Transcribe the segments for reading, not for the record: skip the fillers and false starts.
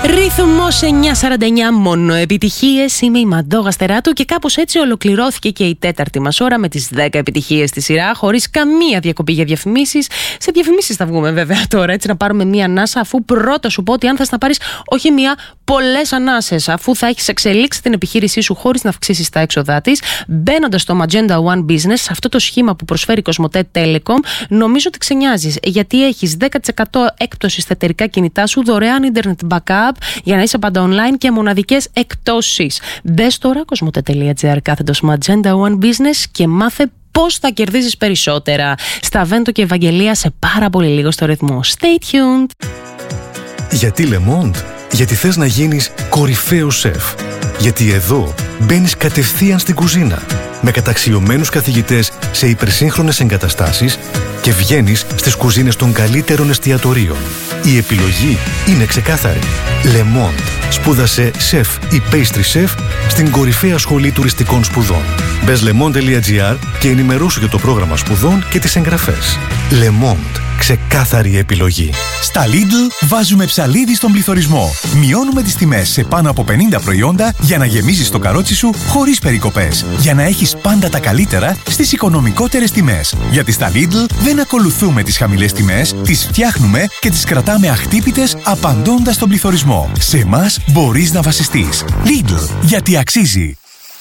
Ρυθμός 949, μόνο επιτυχίες. Είμαι η Μαντώ Γαστεράτου και κάπως έτσι ολοκληρώθηκε και η τέταρτη μας ώρα με τις 10 επιτυχίες στη σειρά, χωρίς καμία διακοπή για διαφημίσεις. Σε διαφημίσεις θα βγούμε βέβαια τώρα, έτσι να πάρουμε μία ανάσα, αφού πρώτα σου πω ότι αν θες να πάρεις όχι μία, πολλές ανάσες, αφού θα έχεις εξελίξει την επιχείρησή σου χωρίς να αυξήσεις τα έξοδά της, μπαίνοντας στο Magenta One Business, σε αυτό το σχήμα που προσφέρει η Cosmote Telecom, νομίζω ότι ξενιάζεις, γιατί έχεις 10% έκπτωση στα εταιρικά κινητά σου, δωρεάν internet backup για να είσαι πάντα online και μοναδικές εκπτώσεις. Μπες τώρα cosmote.gr/Magenta One Business και μάθε πώς θα κερδίζεις περισσότερα. Στα Βέντο και Ευαγγελία σε πάρα πολύ λίγο στο ρυθμό. Stay tuned! Γιατί Le Monde? Γιατί θες να γίνεις κορυφαίος σεφ. Γιατί εδώ μπαίνεις κατευθείαν στην κουζίνα με καταξιωμένους καθηγητές σε υπερσύγχρονες εγκαταστάσεις και βγαίνεις στις κουζίνες των καλύτερων εστιατορίων. Η επιλογή είναι ξεκάθαρη. Le Monde. Σπούδασε σεφ ή pastry chef στην κορυφαία σχολή τουριστικών σπουδών. Μπες lemonde.gr και ενημερώσου για το πρόγραμμα σπουδών και τις εγγραφές. Le Monde. Ξεκάθαρη επιλογή. Στα Lidl βάζουμε ψαλίδι στον πληθωρισμό. Μειώνουμε τις τιμές σε πάνω από 50 προϊόντα για να γεμίζεις το καρότσι σου χωρίς περικοπές. Για να έχεις πάντα τα καλύτερα στις οικονομικότερες τιμές. Γιατί στα Lidl δεν ακολουθούμε τις χαμηλές τιμές, τις φτιάχνουμε και τις κρατάμε αχτύπητες απαντώντας στον πληθωρισμό. Σε εμάς μπορείς να βασιστείς. Lidl, γιατί αξίζει.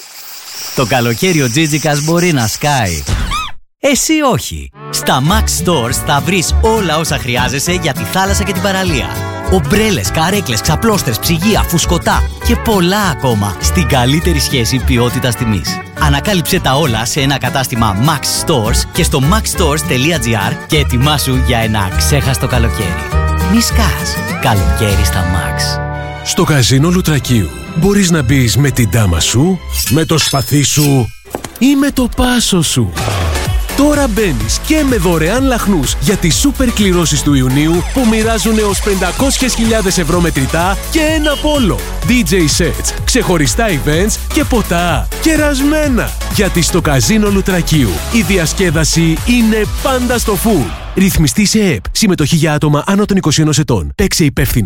Το καλοκαίρι ο Τζίτζικας μπορεί να σκάει. Εσύ όχι. Στα Max Stores θα βρεις όλα όσα χρειάζεσαι για τη θάλασσα και την παραλία. Ομπρέλες, καρέκλες, ξαπλώστρες, ψυγεία, φουσκωτά και πολλά ακόμα στην καλύτερη σχέση ποιότητας-τιμής. Ανακάλυψε τα όλα σε ένα κατάστημα Max Stores και στο maxstores.gr και ετοιμάσου για ένα ξέχαστο καλοκαίρι. Μη σκάς. Καλοκαίρι στα Max. Στο καζίνο Λουτρακίου μπορείς να μπεις με την τάμα σου, με το σπαθί σου ή με το πάσο σου. Τώρα μπαίνεις και με δωρεάν λαχνούς για τις σούπερ κληρώσεις του Ιουνίου που μοιράζουν έως 500.000 ευρώ μετρητά και ένα πόλο. DJ sets, ξεχωριστά events και ποτά. Κερασμένα! Γιατί στο καζίνο Λουτρακίου η διασκέδαση είναι πάντα στο full. Ρυθμιστή σε ΕΕΠ. Συμμετοχή για άτομα άνω των 21 ετών. Παίξε υπεύθυνα.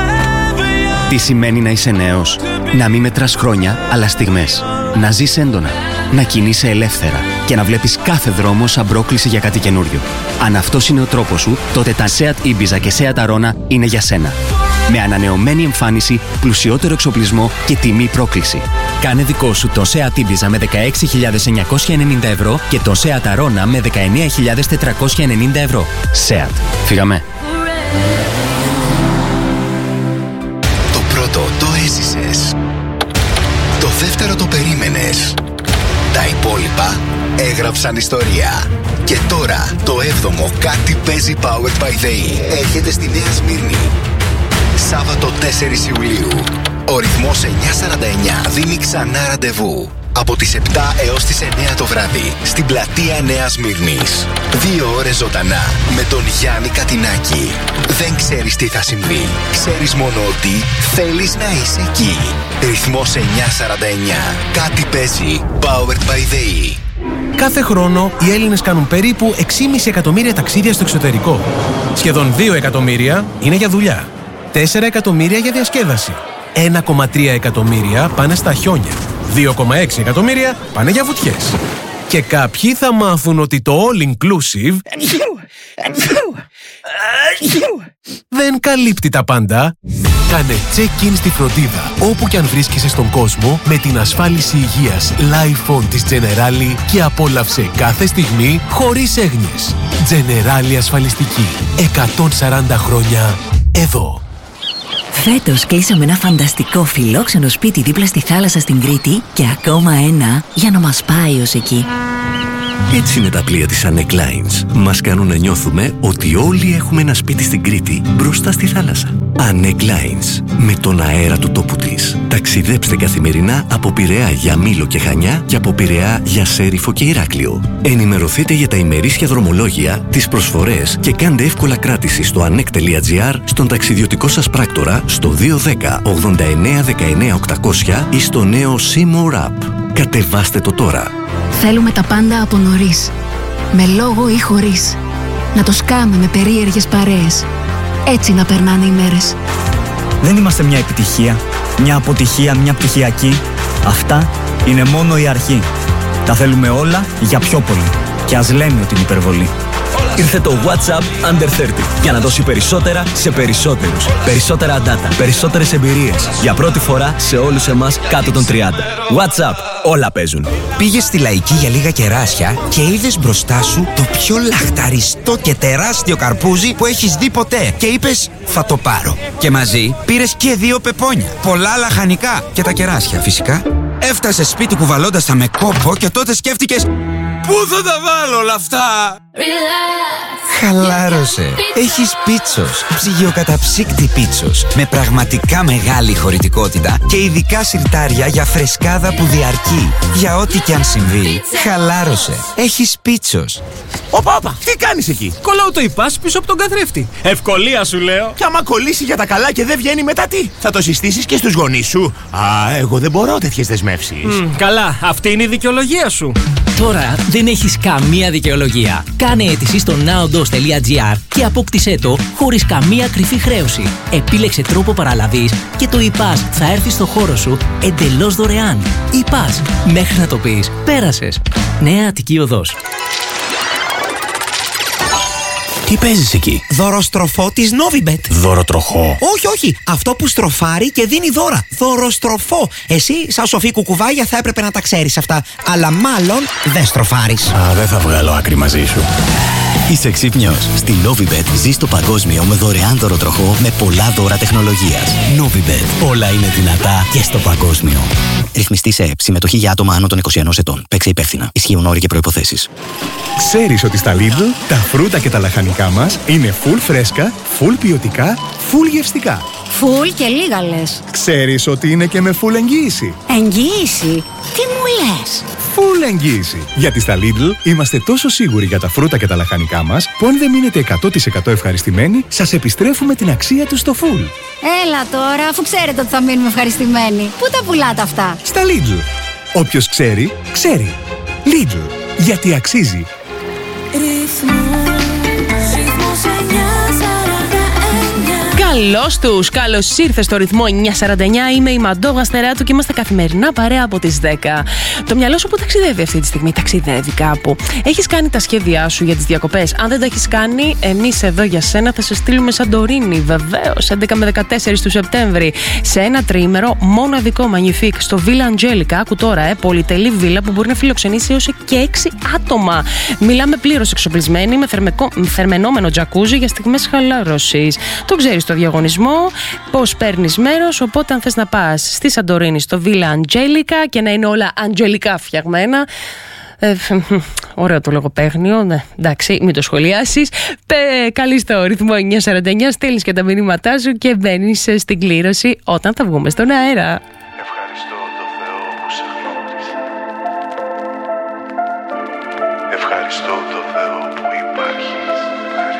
Τι σημαίνει να είσαι νέος? Να μην μετράς χρόνια, αλλά στιγμές. Να ζεις έντονα. Να κινείσαι ελεύθερα. Και να βλέπεις κάθε δρόμο σαν πρόκληση για κάτι καινούριο. Αν αυτός είναι ο τρόπος σου, τότε τα Seat Ibiza και Seat Arona είναι για σένα. Με ανανεωμένη εμφάνιση, πλουσιότερο εξοπλισμό και τιμή πρόκληση. Κάνε δικό σου το Seat Ibiza με 16.990 ευρώ και το Seat Arona με 19.490 ευρώ. Seat. Φύγαμε. Το πρώτο το έζησες. Το δεύτερο το περίμενες. Τα υπόλοιπα έγραψαν ιστορία. Και τώρα το 7ο κάτι παίζει Powered by the E έρχεται στη Νέα Σμύρνη. Σάββατο 4 Ιουλίου. Ο ρυθμός 949 δίνει ξανά ραντεβού. Από τις 7 έως τις 9 το βράδυ στην πλατεία Νέας Σμύρνης. 2 ώρες ζωντανά με τον Γιάννη Κατινάκη. Δεν ξέρεις τι θα συμβεί. Ξέρεις μόνο ότι θέλεις να είσαι εκεί. Ρυθμός 949. Κάτι παίζει. Powered by the E. Κάθε χρόνο οι Έλληνες κάνουν περίπου 6,5 εκατομμύρια ταξίδια στο εξωτερικό. Σχεδόν 2 εκατομμύρια είναι για δουλειά. 4 εκατομμύρια για διασκέδαση. 1,3 εκατομμύρια πάνε στα χιόνια. 2,6 εκατομμύρια πάνε για βουτιές. Και κάποιοι θα μάθουν ότι το all inclusive δεν καλύπτει τα πάντα. Κάνε check-in στη φροντίδα όπου κι αν βρίσκεσαι στον κόσμο με την ασφάλιση υγείας Life On της Generali και απόλαυσε κάθε στιγμή χωρίς έγνοιες. Generali ασφαλιστική. 140 χρόνια εδώ. Φέτος κλείσαμε ένα φανταστικό φιλόξενο σπίτι δίπλα στη θάλασσα στην Κρήτη και ακόμα ένα για να μας πάει ως εκεί. Έτσι είναι τα πλοία της Anek Lines. Μας κάνουν να νιώθουμε ότι όλοι έχουμε ένα σπίτι στην Κρήτη μπροστά στη θάλασσα. Anek Lines. Με τον αέρα του τόπου της. Ταξιδέψτε καθημερινά από Πειραιά για Μήλο και Χανιά και από Πειραιά για Σέριφο και Ηράκλειο. Ενημερωθείτε για τα ημερήσια δρομολόγια, τις προσφορές και κάντε εύκολα κράτηση στο anek.gr, στον ταξιδιωτικό σας πράκτορα, στο 210 89 19 800 ή στο νέο Seymour App. Κατεβάστε το τώρα. Θέλουμε τα πάντα από νωρίς. Με λόγο ή χωρίς. Να το σκάμε με περίεργες παρέες. Έτσι να περνάνε οι μέρες. Δεν είμαστε μια επιτυχία, μια αποτυχία, μια πτυχιακή. Αυτά είναι μόνο η αρχή. Τα θέλουμε όλα για πιο πολύ. Και ας λέμε ότι είναι υπερβολή. Ήρθε το WhatsApp Under 30 για να δώσει περισσότερα σε περισσότερους. Περισσότερα data, περισσότερες εμπειρίες. Για πρώτη φορά σε όλους εμάς κάτω των 30. WhatsApp, όλα παίζουν. Πήγες στη Λαϊκή για λίγα κεράσια και είδες μπροστά σου το πιο λαχταριστό και τεράστιο καρπούζι που έχεις δει ποτέ. Και είπες, θα το πάρω. Και μαζί πήρες και 2 πεπόνια. Πολλά λαχανικά και τα κεράσια φυσικά. Έφτασες σπίτι κουβαλώντας τα με κόπο και τότε σκέφτηκες, πού θα τα βάλω όλα αυτά? Χαλάρωσε. Έχεις Πίτσος. Ψυγειοκαταψύκτη Πίτσος. Με πραγματικά μεγάλη χωρητικότητα και ειδικά σιρτάρια για φρεσκάδα που διαρκεί. Για ό,τι και αν συμβεί, χαλάρωσε. Έχεις Πίτσος. Όπα, τι κάνεις εκεί? Κολλάω το υπάς πίσω από τον καθρέφτη. Ευκολία σου λέω. Και άμα κολλήσει για τα καλά και δεν βγαίνει μετά τι? Θα το συστήσεις και στους γονείς σου? Εγώ δεν μπορώ τέτοιες δεσμεύσεις. Καλά, αυτή είναι η δικαιολογία σου. Τώρα δεν έχεις καμία δικαιολογία. Κάνε αίτηση στο nowdos.gr και απόκτησέ το χωρίς καμία κρυφή χρέωση. Επίλεξε τρόπο παραλαβής και το ΙΠΑΣ θα έρθει στο χώρο σου εντελώς δωρεάν. ΙΠΑΣ, μέχρι να το πεις, πέρασες. Νέα Αττική Οδός. Τι παίζεις εκεί? Δωροστροφό της Novibet. Δωροτροχό? Όχι. Αυτό που στροφάρει και δίνει δώρα. Δωροστροφό. Εσύ, σαν σοφή κουκουβάγια, θα έπρεπε να τα ξέρεις αυτά. Αλλά μάλλον δεν στροφάρεις. Δεν θα βγάλω άκρη μαζί σου. Είσαι ξύπνιος. Στη Novibet ζεις το παγκόσμιο με δωρεάν δωροτροχό με πολλά δώρα τεχνολογίας. Novibet. Όλα είναι δυνατά και στο παγκόσμιο. Ρυθμιστή σε ΕΠ. Συμμετοχή για άτομα άνω των 21 ετών. Παίξε υπεύθυνα. Ισχύουν όροι και προϋποθέσεις. Ξέρεις ότι στα Lidl τα φρούτα και τα λαχανικά μας είναι full φρέσκα, full ποιοτικά, full γευστικά. Full και λίγα λες. Ξέρεις ότι είναι και με full εγγύηση. Εγγύηση? Τι μου λες? Full εγγύηση. Γιατί στα Lidl είμαστε τόσο σίγουροι για τα φρούτα και τα λαχανικά μας που αν δεν μείνετε 100% ευχαριστημένοι, σας επιστρέφουμε την αξία τους στο full. Έλα τώρα, αφού ξέρετε ότι θα μείνουμε ευχαριστημένοι. Πού τα πουλάτε αυτά? Στα Lidl. Όποιος ξέρει, ξέρει. Lidl. Γιατί αξίζει. Καλώς τους, καλώς ήρθες στο ρυθμό 949. Είμαι η Μαντώ Γαστεράτου και είμαστε καθημερινά παρέα από τις 10. Το μυαλό σου που ταξιδεύει αυτή τη στιγμή, ταξιδεύει κάπου. Έχεις κάνει τα σχέδιά σου για τις διακοπές? Αν δεν τα έχεις κάνει, εμείς εδώ για σένα θα σε στείλουμε Σαντορίνη, βεβαίως, 11 με 14 του Σεπτέμβρη. Σε ένα τριήμερο μοναδικό Magnifique στο Villa Angelica. Άκου τώρα, πολυτελή βίλα που μπορεί να φιλοξενήσει έως και 6 άτομα. Μιλάμε πλήρως εξοπλισμένοι με θερμαινόμενο τζακούζι για στιγμές χαλάρωσης. Το ξέρεις το διαγωνισμό, πώς παίρνεις μέρος, οπότε αν θες να πας στη Σαντορίνη στο Villa Angelica και να είναι όλα αγγελικά φτιαγμένα. Ωραίο το λογοπαίγνιο, ναι, εντάξει, μην το σχολιάσεις. Καλείς το ρυθμό 949, στέλνεις και τα μηνύματά σου και μπαίνεις στην κλήρωση όταν θα βγούμε στον αέρα. Ευχαριστώ το Θεό που σε γνώρισα. Ευχαριστώ το Θεό που